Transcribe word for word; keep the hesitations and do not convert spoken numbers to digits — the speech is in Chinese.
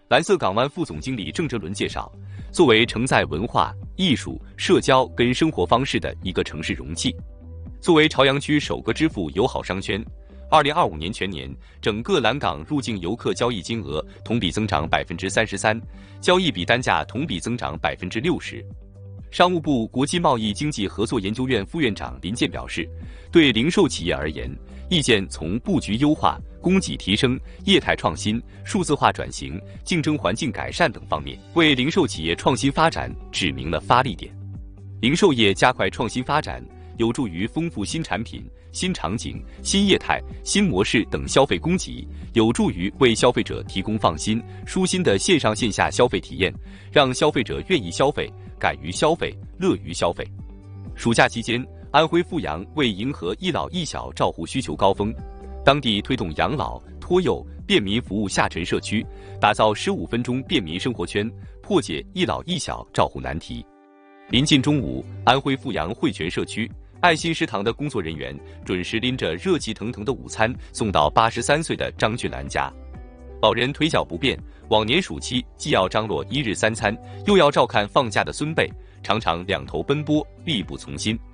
蓝色港湾副总经理郑哲伦介绍，作为承载文化、艺术、社交跟生活方式的一个城市容器，作为朝阳区首个支付友好商圈，二零二五年全年整个蓝港入境游客交易金额同比增长百分之三十三，交易比单价同比增长百分之六十。商务部国际贸易经济合作研究院副院长林健表示，对零售企业而言，意见从布局优化、供给提升、业态创新、数字化转型、竞争环境改善等方面，为零售企业创新发展指明了发力点。零售业加快创新发展，有助于丰富新产品、新场景、新业态、新模式等消费供给，有助于为消费者提供放心、舒心的线上线下消费体验，让消费者愿意消费、敢于消费、乐于消费。暑假期间，安徽阜阳为迎合一老一小照护需求高峰，当地推动养老、托幼、便民服务下沉社区，打造十五分钟便民生活圈，破解一老一小照护难题。临近中午，安徽阜阳汇泉社区爱心食堂的工作人员准时拎着热气腾腾的午餐送到八十三岁的张俊兰家。老人腿脚不便，往年暑期既要张罗一日三餐，又要照看放假的孙辈，常常两头奔波，力不从心。